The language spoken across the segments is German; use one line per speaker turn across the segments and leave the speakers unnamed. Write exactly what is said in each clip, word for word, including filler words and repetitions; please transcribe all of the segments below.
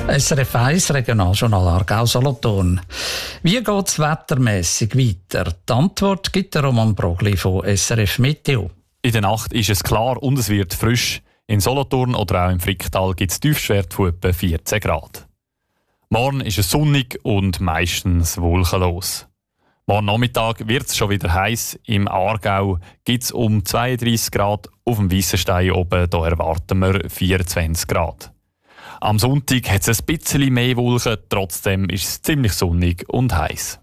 S R F eins Regionaljournal Aargau-Solothurn. Wie geht es wettermässig weiter? Die Antwort gibt der Roman Brogli von S R F Meteo.
In der Nacht ist es klar und es wird frisch. In Solothurn oder auch im Fricktal gibt es Tiefstwerte von etwa vierzehn Grad. Morgen ist es sonnig und meistens wolkenlos. Morgen Nachmittag wird es schon wieder heiß. Im Aargau gibt es um zweiunddreissig Grad. Auf dem Weissenstein oben da erwarten wir vierundzwanzig Grad. Am Sonntag hat es ein bisschen mehr Wolken, trotzdem ist es ziemlich sonnig und heiß.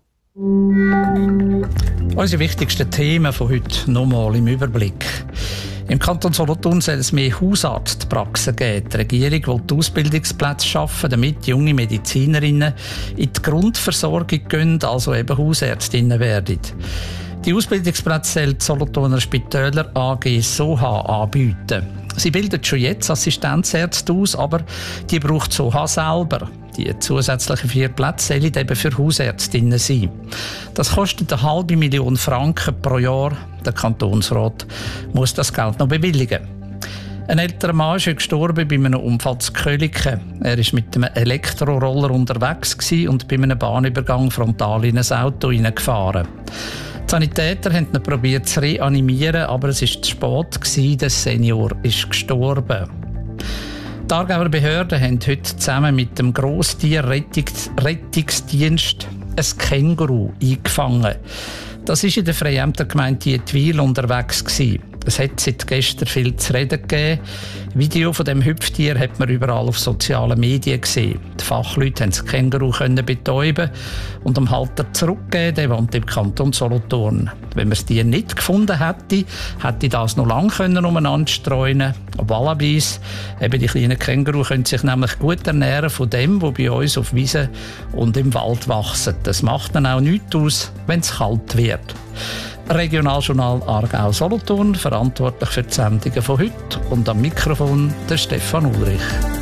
Unsere wichtigsten Themen von heute nochmal im Überblick. Im Kanton Solothurn soll es mehr Hausarztpraxen geben. Die Regierung will die Ausbildungsplätze schaffen, damit junge Medizinerinnen in die Grundversorgung gehen, also eben Hausärztinnen werden. Die Ausbildungsplätze soll die Solothurner Spitäler A G Soha anbieten. Sie bildet schon jetzt Assistenzärzte aus, aber die braucht Soha selber. Die zusätzlichen vier Plätze sollen eben für Hausärztinnen sein. Das kostet eine halbe Million Franken pro Jahr. Der Kantonsrat muss das Geld noch bewilligen. Ein älterer Mann ist gestorben bei einem Unfall zu Köliken. Er war mit einem Elektroroller unterwegs und bei einem Bahnübergang frontal in ein Auto hineingefahren. Die Sanitäter haben ihn probiert zu reanimieren, aber es war zu spät. Der Senior ist gestorben. Die Aargauer Behörden haben heute zusammen mit dem Grosstierrettungsdienst ein Känguru eingefangen. Das war in der Freiämtergemeinde Dietwil unterwegs. Es hat seit gestern viel zu reden gegeben. Video von dem Hüpftier hat man überall auf sozialen Medien gesehen. Die Fachleute konnten das Känguru betäuben und dem Halter zurückgeben. Der wohnt im Kanton Solothurn. Wenn man das Tier nicht gefunden hätte, hätte das noch lange umeinander streuen. Wallabies, eben die kleinen Känguru, können sich nämlich gut ernähren von dem, was bei uns auf Wiesen und im Wald wachsen. Das macht dann auch nichts aus, wenn es kalt wird. Regionaljournal Aargau-Solothurn, verantwortlich für die Sendungen von heute und am Mikrofon der Stefan Ulrich.